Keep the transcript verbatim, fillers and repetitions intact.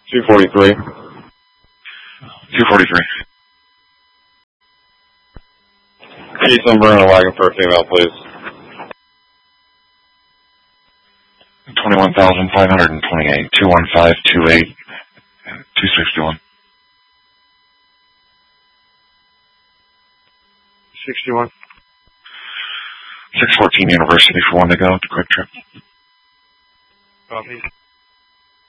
two forty-three. two forty-three. Case number and a wagon for a female, please. twenty-one thousand five hundred twenty-eight. two one five two eight. two sixty-one. sixty-one. six fourteen University for one to go to Quick Trip. Copy.